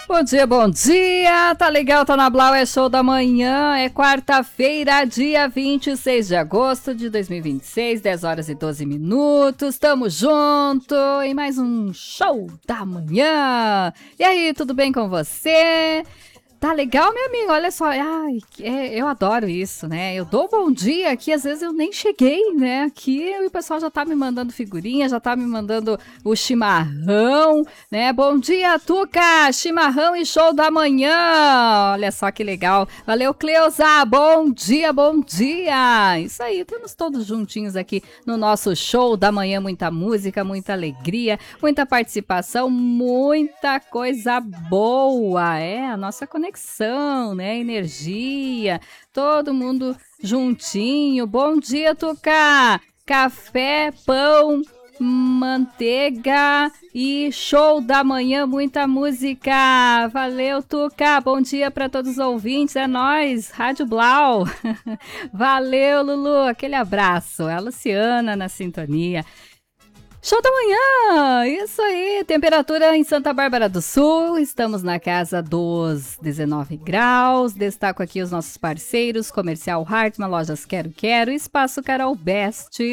Bom dia, tá legal, tá na Blau, é show da manhã, é quarta-feira, dia 26 de agosto de 2026, 10 horas e 12 minutos, tamo junto em mais um show da manhã. E aí, tudo bem com você? Tá legal, meu amigo? Olha só, eu adoro isso, né? Eu dou bom dia aqui, às vezes eu nem cheguei, né? Aqui e o pessoal já tá me mandando figurinha, já tá me mandando o chimarrão, né? Bom dia, Tuca! Chimarrão e show da manhã! Olha só que legal. Valeu, Cleusa! Bom dia, bom dia! Isso aí, estamos todos juntinhos aqui no nosso show da manhã. Muita música, muita alegria, muita participação, muita coisa boa. É, a nossa conexão, né? Energia, todo mundo juntinho. Bom dia, Tuca! Café, pão, manteiga e show da manhã, muita música. Valeu, Tuca! Bom dia para todos os ouvintes, é nóis, Rádio Blau. Valeu, Lulu, aquele abraço. É a Luciana na sintonia. Show da manhã, isso aí, temperatura em Santa Bárbara do Sul, estamos na casa dos 19 graus, destaco aqui os nossos parceiros, Comercial Hartmann, Lojas Quero Quero, Espaço Carol Best.